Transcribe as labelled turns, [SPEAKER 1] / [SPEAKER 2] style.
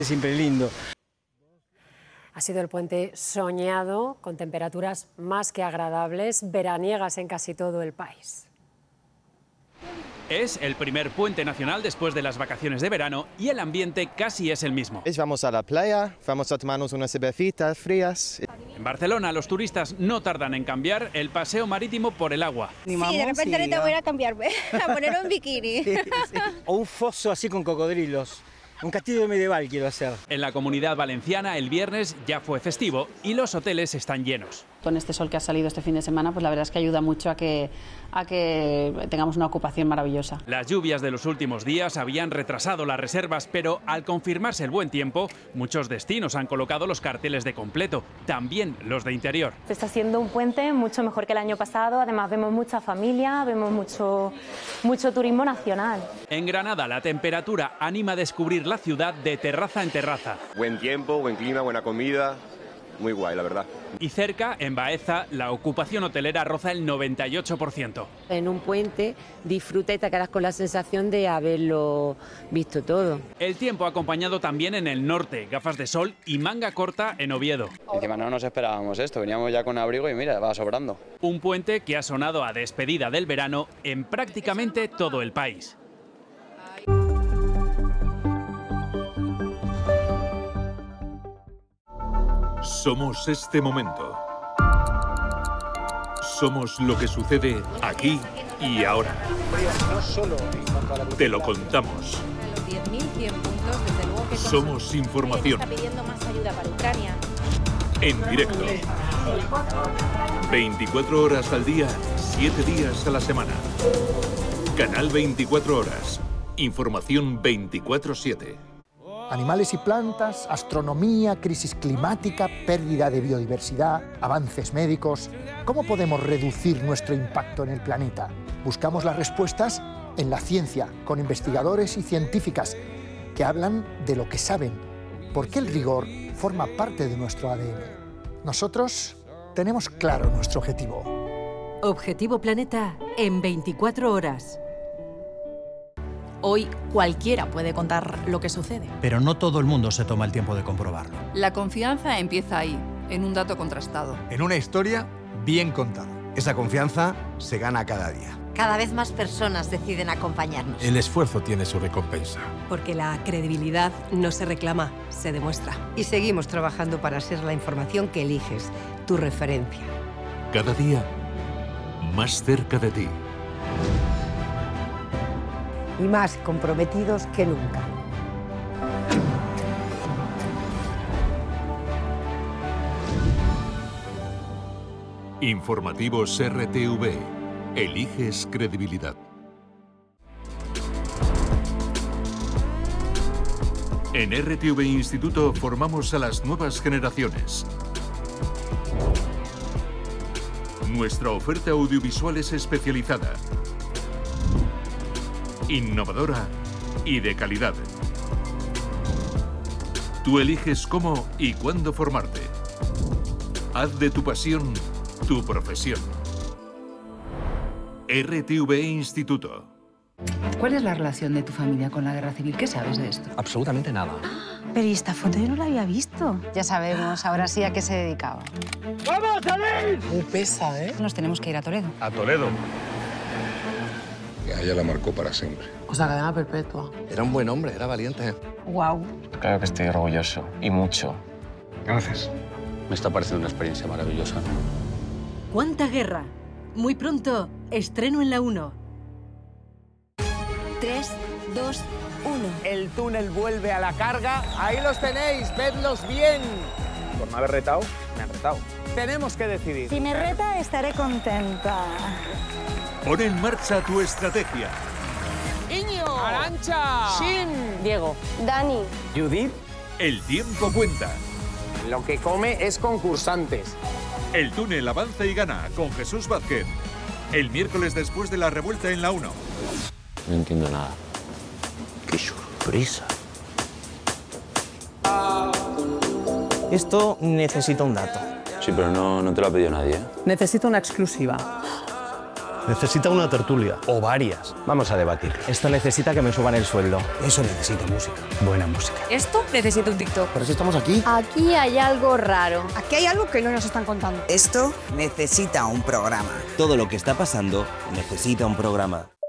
[SPEAKER 1] Es siempre lindo.
[SPEAKER 2] Ha sido el puente soñado, con temperaturas más que agradables, veraniegas en casi todo el país.
[SPEAKER 3] Es el primer puente nacional después de las vacaciones de verano y el ambiente casi es el mismo.
[SPEAKER 4] Vamos a la playa, vamos a tomarnos unas cervecitas frías.
[SPEAKER 3] En Barcelona los turistas no tardan en cambiar el paseo marítimo por el agua.
[SPEAKER 5] Sí, de repente ahorita voy a cambiarme, a poner un bikini.
[SPEAKER 1] Sí. O un foso así con cocodrilos. Un castillo medieval quiero hacer.
[SPEAKER 3] En la Comunidad Valenciana el viernes ya fue festivo y los hoteles están llenos.
[SPEAKER 6] Con este sol que ha salido este fin de semana, pues la verdad es que ayuda mucho a que tengamos una ocupación maravillosa.
[SPEAKER 3] Las lluvias de los últimos días habían retrasado las reservas, pero al confirmarse el buen tiempo, muchos destinos han colocado los carteles de completo, también los de interior.
[SPEAKER 7] Se está haciendo un puente mucho mejor que el año pasado, además vemos mucha familia, vemos mucho turismo nacional.
[SPEAKER 3] En Granada la temperatura anima a descubrir la ciudad de terraza en terraza.
[SPEAKER 8] Buen tiempo, buen clima, buena comida. Muy guay, la verdad.
[SPEAKER 3] Y cerca, en Baeza, la ocupación hotelera roza el 98%.
[SPEAKER 9] En un puente disfruta y te quedas con la sensación de haberlo visto todo.
[SPEAKER 3] El tiempo ha acompañado también en el norte, gafas de sol y manga corta en Oviedo.
[SPEAKER 10] Encima no nos esperábamos esto, veníamos ya con abrigo y mira, va sobrando.
[SPEAKER 3] Un puente que ha sonado a despedida del verano en prácticamente todo el país.
[SPEAKER 11] Somos este momento. Somos lo que sucede aquí y ahora. Te lo contamos. Somos información. En directo. 24 horas al día, 7 días a la semana. Canal 24 horas. Información 24/7.
[SPEAKER 12] Animales y plantas, astronomía, crisis climática, pérdida de biodiversidad, avances médicos. ¿Cómo podemos reducir nuestro impacto en el planeta? Buscamos las respuestas en la ciencia, con investigadores y científicas que hablan de lo que saben, porque el rigor forma parte de nuestro ADN. Nosotros tenemos claro nuestro objetivo.
[SPEAKER 13] Objetivo Planeta en 24 horas.
[SPEAKER 14] Hoy cualquiera puede contar lo que sucede.
[SPEAKER 15] Pero no todo el mundo se toma el tiempo de comprobarlo.
[SPEAKER 16] La confianza empieza ahí, en un dato contrastado.
[SPEAKER 17] En una historia bien contada. Esa confianza se gana cada día.
[SPEAKER 18] Cada vez más personas deciden acompañarnos.
[SPEAKER 19] El esfuerzo tiene su recompensa.
[SPEAKER 20] Porque la credibilidad no se reclama, se demuestra.
[SPEAKER 16] Y seguimos trabajando para ser la información que eliges, tu referencia.
[SPEAKER 11] Cada día, más cerca de ti.
[SPEAKER 16] Y más comprometidos que nunca.
[SPEAKER 11] Informativos RTV. Eliges credibilidad. En RTV Instituto formamos a las nuevas generaciones. Nuestra oferta audiovisual es especializada, innovadora y de calidad. Tú eliges cómo y cuándo formarte. Haz de tu pasión tu profesión. RTV Instituto.
[SPEAKER 15] ¿Cuál es la relación de tu familia con la guerra civil? ¿Qué sabes de esto?
[SPEAKER 19] Absolutamente nada.
[SPEAKER 12] Pero ¿y esta foto yo no la había visto?
[SPEAKER 6] Ya sabemos, ahora sí, a qué se dedicaba.
[SPEAKER 1] ¡Vamos, salir!
[SPEAKER 19] Muy pesa, ¿eh?
[SPEAKER 6] Nos tenemos que ir a Toledo.
[SPEAKER 19] A Toledo.
[SPEAKER 8] A ella la marcó para siempre.
[SPEAKER 20] O sea, cadena perpetua.
[SPEAKER 19] Era un buen hombre, era valiente.
[SPEAKER 12] Guau.
[SPEAKER 10] Claro que estoy orgulloso, y mucho.
[SPEAKER 19] Gracias.
[SPEAKER 10] Me está pareciendo una experiencia maravillosa.
[SPEAKER 13] ¿Cuánta guerra? Muy pronto, estreno en la 1.
[SPEAKER 18] 3, 2, 1.
[SPEAKER 1] El túnel vuelve a la carga. Ahí los tenéis, vedlos bien.
[SPEAKER 4] Por no haber retado, me han retado.
[SPEAKER 1] Tenemos que decidir.
[SPEAKER 12] Si me reta, estaré contenta.
[SPEAKER 11] Pon en marcha tu estrategia.
[SPEAKER 1] Iñigo, Arantxa, Shin,
[SPEAKER 6] Diego,
[SPEAKER 12] Dani,
[SPEAKER 1] Judith.
[SPEAKER 11] El tiempo cuenta.
[SPEAKER 1] Lo que come es concursantes.
[SPEAKER 11] El túnel avanza y gana con Jesús Vázquez. El miércoles después de la revuelta en la 1.
[SPEAKER 10] No entiendo nada.
[SPEAKER 19] ¡Qué sorpresa!
[SPEAKER 1] Esto necesita un dato.
[SPEAKER 10] Sí, pero no te lo ha pedido nadie, ¿eh?
[SPEAKER 20] Necesito una exclusiva.
[SPEAKER 21] Necesita una tertulia o varias.
[SPEAKER 19] Vamos a debatir.
[SPEAKER 22] Esto necesita que me suban el sueldo.
[SPEAKER 19] Eso necesita música. Buena música.
[SPEAKER 23] Esto necesita un TikTok.
[SPEAKER 19] ¿Por eso estamos aquí?
[SPEAKER 23] Aquí hay algo raro.
[SPEAKER 24] Aquí hay algo que no nos están contando.
[SPEAKER 25] Esto necesita un programa.
[SPEAKER 26] Todo lo que está pasando necesita un programa.